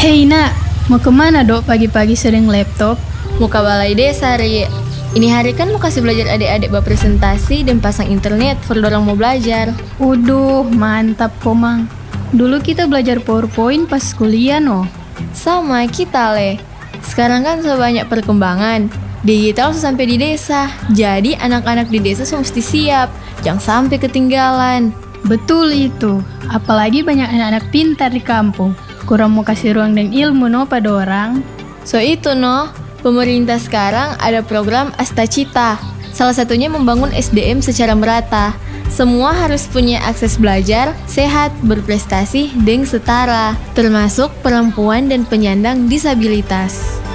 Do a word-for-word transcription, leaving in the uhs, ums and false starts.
Hei nak, mau kemana dok pagi-pagi sering laptop? Mau ke balai desa, Ri. Ini hari kan mau kasih belajar adik-adik buat presentasi dan pasang internet for orang mau belajar. Uduh, mantap komang. Dulu kita belajar PowerPoint pas kuliah no. Sama kita, Le. Sekarang kan sudah banyak perkembangan. Digital sudah sampai di desa. Jadi anak-anak di desa sudah mesti siap. Jangan sampai ketinggalan. Betul itu. Apalagi banyak anak-anak pintar di kampung. Kurang mau kasih ruang dan ilmu no pada orang. So itu no, pemerintah sekarang ada program Astacita. Salah satunya membangun S D M secara merata. Semua harus punya akses belajar, sehat, berprestasi, dan setara, termasuk perempuan dan penyandang disabilitas.